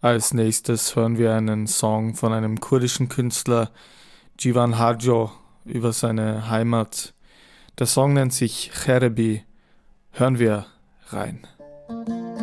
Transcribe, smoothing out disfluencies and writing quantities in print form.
Als nächstes hören wir einen Song von einem kurdischen Künstler, Civan Harjo, über seine Heimat. Der Song nennt sich Cherebi. Hören wir rein.